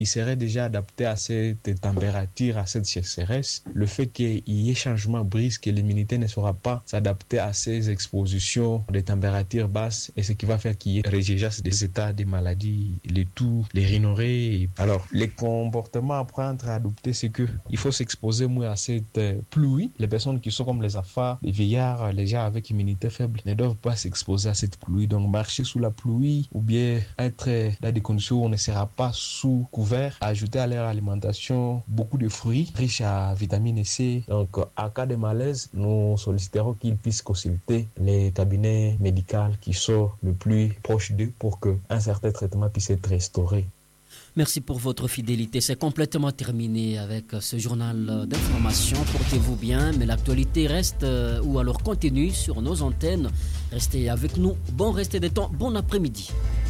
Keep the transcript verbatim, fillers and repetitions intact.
il serait déjà adapté à cette température, à cette sécheresse. Le fait qu'il y ait changement brusque, l'immunité ne saura pas s'adapter à ces expositions des températures basses et ce qui va faire qu'il y ait résurgence des états de maladies, les toux, les rhinorrhées. Alors, les comportements à prendre, à adopter, c'est que il faut s'exposer moins à cette pluie. Les personnes qui sont comme les affaires, les vieillards, les gens avec immunité faible ne doivent pas s'exposer à cette pluie. Donc, marcher sous la pluie ou bien être dans des conditions où on ne sera pas sous couvert, ajouter à leur alimentation beaucoup de fruits riches à vitamine C. Donc, en cas de malaise, nous solliciterons qu'ils puissent consulter les cabinets médicaux qui sont le plus proches d'eux pour qu'un certain traitement puisse être restauré. Merci pour votre fidélité. C'est complètement terminé avec ce journal d'information. Portez-vous bien, mais l'actualité reste euh, ou alors continue sur nos antennes. Restez avec nous. Bon reste des temps. Bon après-midi.